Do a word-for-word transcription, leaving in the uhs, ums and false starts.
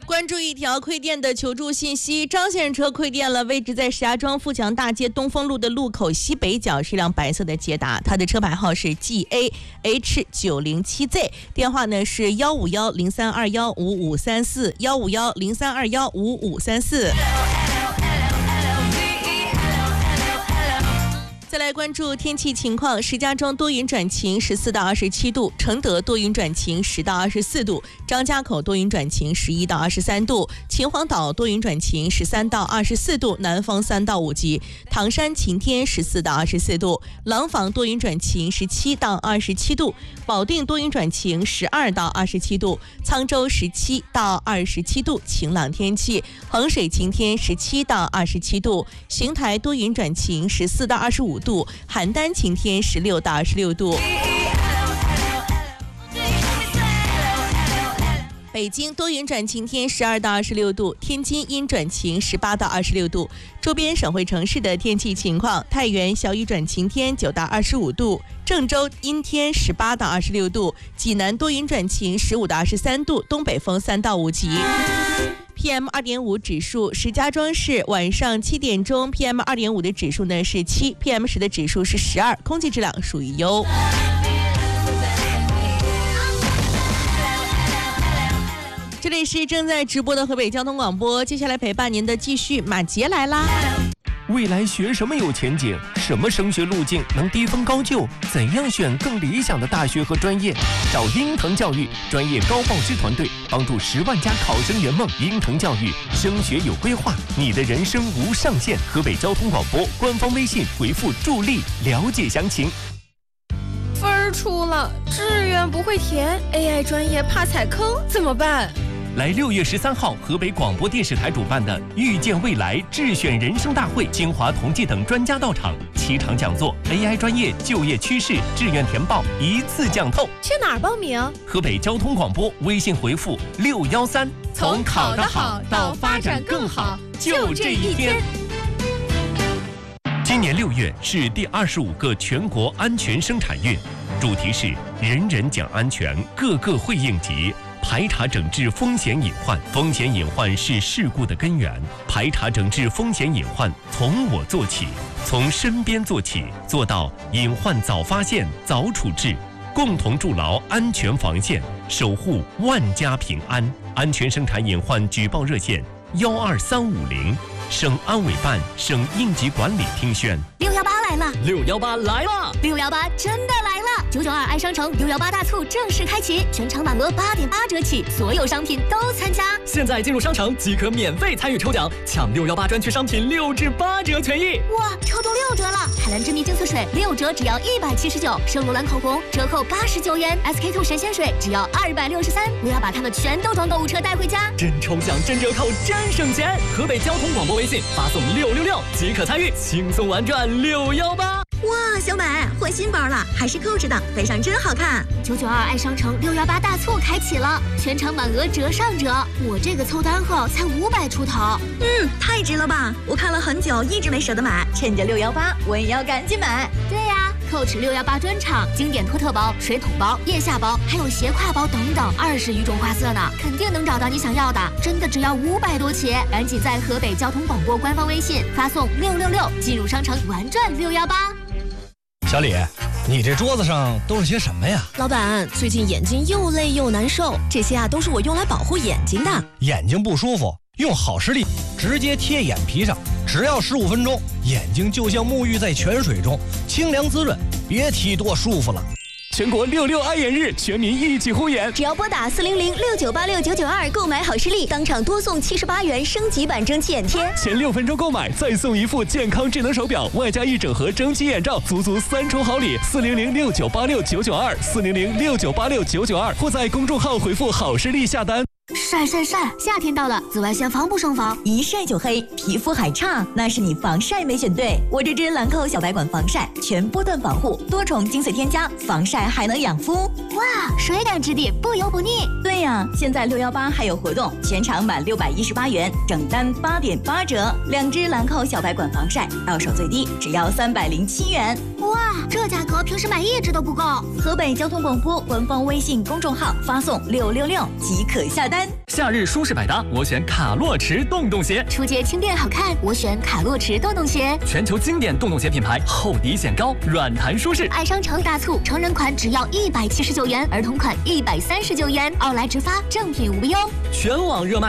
关注一条亏电的求助信息，张先生车亏电了，位置在石家庄富强大街东风路的路口西北角，是辆白色的捷达，它的车牌号是 G A H 九零七 Z， 电话呢是幺五幺零三二幺五五三四幺五幺零三二幺五五三四。再来关注天气情况，石家庄多云转晴，十四到二十七度；承德多云转晴，十到二十四度；张家口多云转晴，十一到二十三度；秦皇岛多云转晴，十三到二十四度，南风三到五级；唐山晴天，十四到二十四度；廊坊多云转晴，十七到二十七度；保定多云转晴，十二到二十七度；沧州十七到二十七度，晴朗天气；衡水晴天，十七到二十七度；邢台多云转晴，十四到二十五度；邯郸晴天，十六到二十六度；北京多云转晴天，十二到二十六度；天津阴转晴，十八到二十六度。周边省会城市的天气情况：太原小雨转晴天，九到二十五度；郑州阴天，十八到二十六度；济南多云转晴，十五到二十三度，东北风三到五级。P M 二点五 指数，石家庄市晚上七点钟 P M 二点五 的指数呢是七 ，P M 十 的指数是十二，空气质量属于优。这里是正在直播的河北交通广播，接下来陪伴您的继续马杰来啦。 未来学什么有前景？什么升学路径能低分高就？怎样选更理想的大学和专业？找英腾教育专业高报师团队，帮助十万家考生圆梦。英腾教育升学有规划，你的人生无上限。河北交通广播官方微信回复助力了解详情。 分儿出了，志愿不会填 ，A I 专业怕踩坑，怎么办？ 来六月十三号，河北广播电视台主办的“遇见未来”智选人生大会，清华同济等专家到场，七场讲座 ，A I 专业就业趋势、志愿填报一次讲透。 去哪儿报名？ 河北交通广播微信回复六幺三， 从考得好到发展更好，就这一天。 今年六月是第二十五个全国安全生产月，主题是人人讲安全，个个会应急。排查整治风险隐患，风险隐患是事故的根源。排查整治风险隐患，从我做起，从身边做起，做到隐患早发现、早处置，共同筑牢安全防线，守护万家平安。安全生产隐患举报热线：幺二三五零，省安委办、省应急管理厅宣。 六幺八来了， 六幺八来了， 六幺八真的来了！九九二爱商城六幺八大促正式开启，全场满额八点八折起，所有商品都参加。 现在进入商城即可免费参与抽奖，抢六幺八专区商品六至八折权益。 哇，抽中六折了！海蓝之谜净色水六折只要一百七十九，圣罗兰口红折扣八十九元 ，S K two 神仙水只要二百六十三。我要把它们全都装购物车带回家。 真抽奖、真折扣、真省钱！河北交通广播微信发送六六六即可参与，轻松玩转六幺八。 哇，小美换新包了，还是 Coach 的，背上真好看。九九二爱商城六幺八大促开启了，全场满额折上折。我这个凑单后才五百出头，嗯，太值了吧！我看了很久，一直没舍得买，趁着六幺八，我也要赶紧买。对呀、啊、，Coach 六幺八专场，经典托特包、水桶包、腋下包，还有斜挎包等等，二十余种花色呢，肯定能找到你想要的。真的只要五百多起，赶紧在河北交通广播官方微信发送六六六，进入商城玩转六幺八。 小李，你这桌子上都是些什么呀？ 老板，最近眼睛又累又难受，这些啊都是我用来保护眼睛的。 眼睛不舒服，用好视力直接贴眼皮上，只要十五分钟，眼睛就像沐浴在泉水中，清凉滋润，别提多舒服了。 全国六六爱眼日，全民一起护眼。 只要拨打四零零六九八六九九二购买好视力，当场多送七十八元升级版蒸汽眼贴。 前六分钟购买，再送一副健康智能手表，外加一整盒蒸汽眼罩，足足三重好礼。四零零六九八六九九二，四零零六九八六九九二，或在公众号回复好视力下单。 晒晒晒！夏天到了，紫外线防不胜防，一晒就黑，皮肤还差，那是你防晒没选对。我这支兰蔻小白管防晒，全波段防护，多重精粹添加，防晒还能养肤。哇，水感质地，不油不腻。对呀、啊，现在六幺八还有活动，全场满六百一十八元，整单八点八折，两支兰蔻小白管防晒，到手最低只要三百零七元。哇，这价格平时买一支都不够。河北交通广播官方微信公众号发送六六六即可下单。 夏日舒适百搭，我选卡洛驰洞洞鞋。 出街轻便好看，我选卡洛驰洞洞鞋。 全球经典洞洞鞋品牌，厚底显高，软弹舒适。 爱商城大促，成人款只要一百七十九元，儿童款一百三十九元，奥莱直发，正品无忧。 全网热卖。